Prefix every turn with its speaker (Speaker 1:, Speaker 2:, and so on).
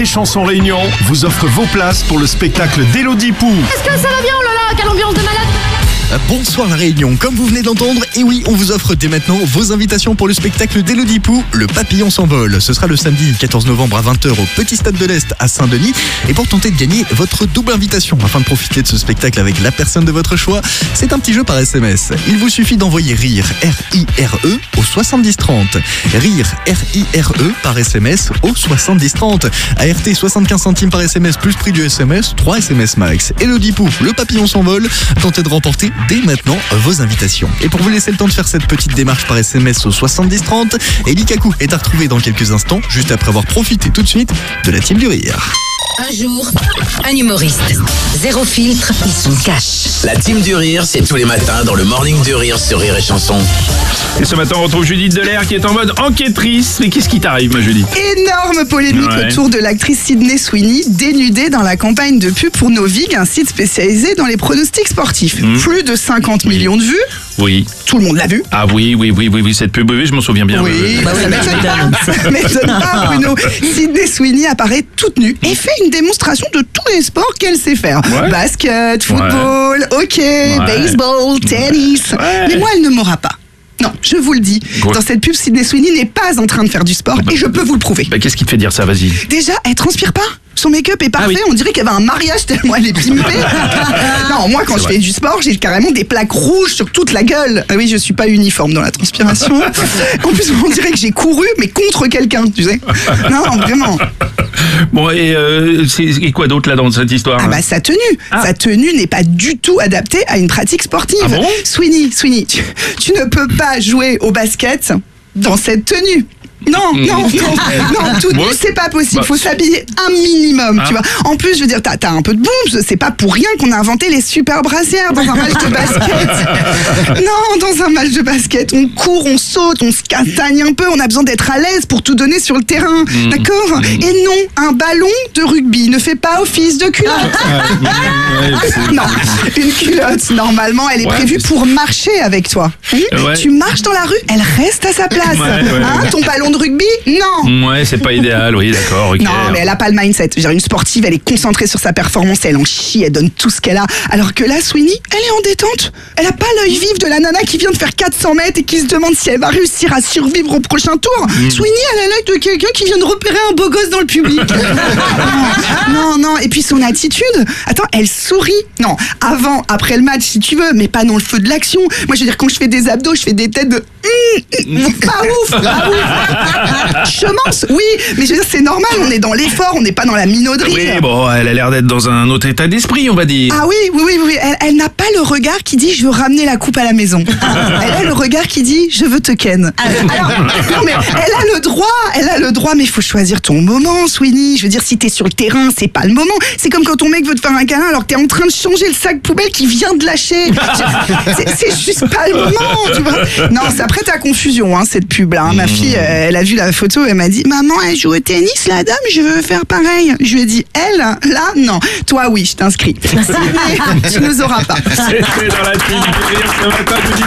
Speaker 1: et Chanson Réunion vous offre vos places pour le spectacle d'Élodie Pou.
Speaker 2: Est-ce que ça va bien? Oh là là, quelle ambiance de malade!
Speaker 3: Bonsoir la Réunion, comme vous venez d'entendre, et oui, on vous offre dès maintenant vos invitations pour le spectacle d'Élodie Pou, Le Papillon s'envole. Ce sera le samedi 14 novembre à 20h au Petit Stade de l'Est à Saint-Denis. Et pour tenter de gagner votre double invitation, afin de profiter de ce spectacle avec la personne de votre choix, c'est un petit jeu par SMS. Il vous suffit d'envoyer RIRE, R-I-R-E, au 7030. RIRE, R-I-R-E, par SMS au 7030. ART 75 centimes par SMS plus prix du SMS, 3 SMS max. Élodie Pou, Le Papillon s'envole. Tentez de remporter dès maintenant vos invitations. Et pour vous laisser le temps de faire cette petite démarche par SMS au 7030, Eli Kaku est à retrouver dans quelques instants, juste après avoir profité tout de suite de la team du rire.
Speaker 4: Un jour, un humoriste. Zéro filtre, ils sont cash.
Speaker 5: La team du rire, c'est tous les matins dans le Morning du Rire sur Rire et Chanson.
Speaker 6: Et ce matin, on retrouve Judith Delair qui est en mode enquêtrice. Mais qu'est-ce qui t'arrive, ma Judith?
Speaker 7: Énorme polémique autour de l'actrice Sydney Sweeney, dénudée dans la campagne de pub pour Novig, un site spécialisé dans les pronostics sportifs. Plus de 50 millions de vues.
Speaker 6: Oui.
Speaker 7: Tout le monde l'a vu.
Speaker 6: Ah oui, cette pub, oui, je m'en souviens bien.
Speaker 7: Oui, ça m'étonne pas, Bruno. Sydney Sweeney apparaît toute nue et fait une démonstration de tous les sports qu'elle sait faire.
Speaker 6: Ouais.
Speaker 7: Basket, football, hockey, baseball, tennis. Mais moi, elle ne m'aura pas. Non, je vous le dis, dans cette pub, Sydney Sweeney n'est pas en train de faire du sport et je peux vous le prouver.
Speaker 6: Qu'est-ce qui te fait dire ça? Vas-y.
Speaker 7: Déjà, elle transpire pas. Son make-up est parfait, on dirait qu'elle avait un mariage tellement elle est pimpée. Non, moi quand je fais du sport, j'ai carrément des plaques rouges sur toute la gueule. Ah oui, je suis pas uniforme dans la transpiration. En plus, on dirait que j'ai couru, mais contre quelqu'un, tu sais. Non, vraiment.
Speaker 6: Bon, et quoi d'autre là dans cette histoire?
Speaker 7: Ah bah sa tenue. Sa tenue n'est pas du tout adaptée à une pratique sportive.
Speaker 6: Ah bon?
Speaker 7: Sweeney, tu ne peux pas jouer au basket dans cette tenue. Non, tout nu, c'est pas possible. Faut s'habiller un minimum, tu vois. En plus, je veux dire, t'as un peu de boum. C'est pas pour rien qu'on a inventé les super brassières dans un match de basket. Non, dans un match de basket, on court, on saute, on se castagne un peu. On a besoin d'être à l'aise pour tout donner sur le terrain, d'accord? Et non, un ballon de rugby ne fait pas office de culotte. Non, une culotte, normalement, elle est prévue pour marcher avec toi. Tu marches dans la rue, elle reste à sa place. Ton ballon de rugby? Non.
Speaker 6: Ouais, c'est pas idéal, oui, d'accord. Okay.
Speaker 7: Non, mais elle a pas le mindset. Je veux dire, une sportive, elle est concentrée sur sa performance, elle en chie, elle donne tout ce qu'elle a. Alors que là, Sweeney, elle est en détente. Elle a pas l'œil vif de la nana qui vient de faire 400 mètres et qui se demande si elle va réussir à survivre au prochain tour. Sweeney, elle a l'œil de quelqu'un qui vient de repérer un beau gosse dans le public. Non. Et puis son attitude. Attends, elle sourit. Non, avant, après le match, si tu veux, mais pas dans le feu de l'action. Moi, je veux dire, quand je fais des abdos, je fais des têtes de pas ouf. Je commence, oui, mais je veux dire, c'est normal, on est dans l'effort, on n'est pas dans la minauderie.
Speaker 6: Oui, bon, elle a l'air d'être dans un autre état d'esprit, on va dire.
Speaker 7: Ah oui, elle n'a pas le regard qui dit je veux ramener la coupe à la maison. Elle a le regard qui dit je veux te ken. Alors, non, mais elle a le droit, mais il faut choisir ton moment, Sweeney. Je veux dire, si t'es sur le terrain, c'est pas le moment. C'est comme quand ton mec veut te faire un câlin alors que t'es en train de changer le sac poubelle qu'il vient de lâcher. C'est juste pas le moment, tu vois. Non, c'est après ta confusion, cette pub-là. Ma fille, elle a vu la photo, elle m'a dit maman, elle joue au tennis, la dame, je veux faire pareil. Je lui ai dit elle, là, non. Toi, oui, je t'inscris. Mais tu nous auras pas.
Speaker 6: C'était dans la team du rire ce matin.